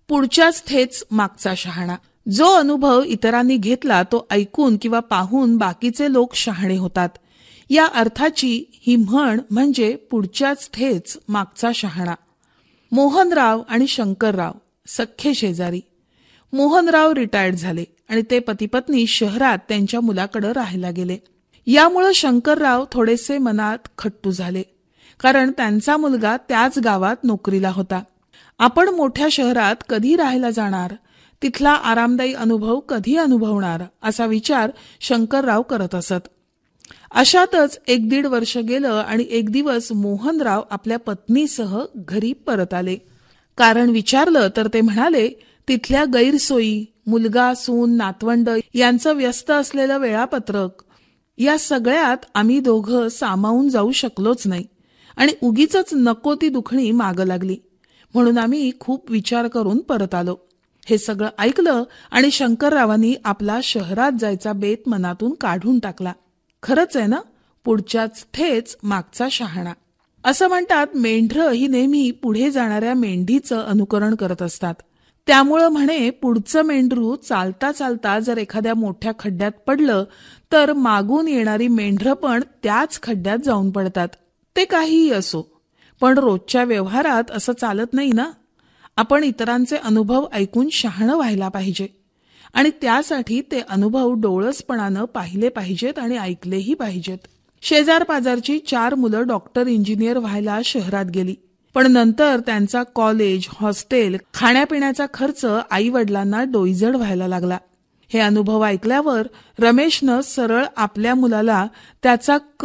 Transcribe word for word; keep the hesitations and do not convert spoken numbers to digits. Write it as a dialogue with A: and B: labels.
A: पुढच्याच ठेच मागचा शहाणा. जो अनुभव इतरांनी घेतला तो ऐकून किंवा पाहून बाकीचे लोक शहाणे होतात. या अर्थाची ही म्हण म्हणजे पुढच्याच ठेच मागचा शहाणा. मोहनराव आणि शंकरराव सख्खे शेजारी. मोहनराव रिटायर्ड झाले आणि ते पतीपत्नी शहरात त्यांच्या मुलाकडे राहायला गेले. यामुळे शंकरराव थोडेसे मनात खट्टू झाले, कारण त्यांचा मुलगा त्याच गावात नोकरीला होता. आपण मोठ्या शहरात कधी राहायला जाणार, तिथला आरामदायी अनुभव कधी अनुभवणार, असा विचार शंकरराव करत असत. अशातच एक दीड वर्ष गेलं आणि एक दिवस मोहनराव आपल्या पत्नीसह घरी परत आले. कारण विचारलं तर ते म्हणाले, तिथल्या गैरसोयी, मुलगा, सून, नातवंड यांचं व्यस्त असलेलं वेळापत्रक, या सगळ्यात आम्ही दोघं सामावून जाऊ शकलोच नाही आणि उगीचच नको ती दुखणी मागं लागली. म्हणून आम्ही खूप विचार करून परत आलो. हे सगळं ऐकलं आणि शंकररावांनी आपला शहरात जायचा बेत मनातून काढून टाकला. खरंच आहे ना, पुढच्याच ठेच मागचा शहाणा. असं म्हणतात, मेंढरं ही नेहमी पुढे जाणाऱ्या मेंढीचं अनुकरण करत असतात. त्यामुळं म्हणे पुढचं मेंढरू चालता चालता जर एखाद्या मोठ्या खड्ड्यात पडलं तर मागून येणारी मेंढरं पण त्याच खड्ड्यात जाऊन पडतात. ते काहीही असो, पण रोजच्या व्यवहारात असं चालत नाही ना. आपण इतरांचे अनुभव ऐकून शहाणं व्हायला पाहिजे आणि त्यासाठी ते अनुभव डोळसपणानं पाहिले पाहिजेत आणि ऐकलेही पाहिजेत. शेजार पाजारची चार मुलं डॉक्टर इंजिनियर व्हायला शहरात गेली, पण नंतर त्यांचा कॉलेज, हॉस्टेल, खाण्यापिण्याचा खर्च आई वडिलांना डोईजड व्हायला लागला. हे अनुभव ऐकल्यावर रमेशनं सरळ आपल्या मुलाला त्याचा